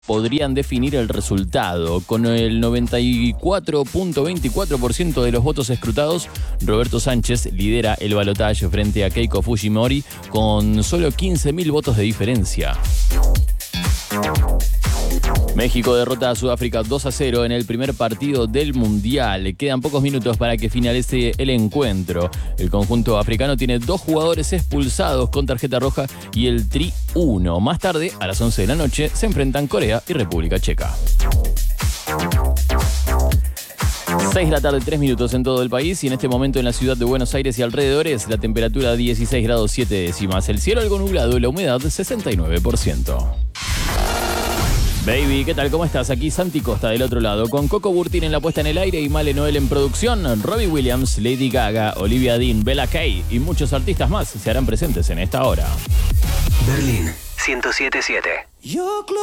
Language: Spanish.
podrían definir el resultado. Con el 94.24% de los votos escrutados, Roberto Sánchez lidera el balotaje frente a Keiko Fujimori con solo 15.000 votos de diferencia. México derrota a Sudáfrica 2-0 en el primer partido del Mundial. Quedan pocos minutos para que finalice el encuentro. El conjunto africano tiene 2 jugadores expulsados con tarjeta roja y el Tri 1. Más tarde, a las 11 de la noche, se enfrentan Corea y República Checa. 6 de la tarde, 3 minutos en todo el país, y en este momento en la ciudad de Buenos Aires y alrededores la temperatura 16 grados 7 décimas, el cielo algo nublado y la humedad 69%. Baby, ¿qué tal? ¿Cómo estás? Aquí Santi Costa del otro lado, con Coco Burtin en la puesta en el aire y Male Noel en producción. Robbie Williams, Lady Gaga, Olivia Dean, Bella Kay y muchos artistas más se harán presentes en esta hora. Berlín 107.7.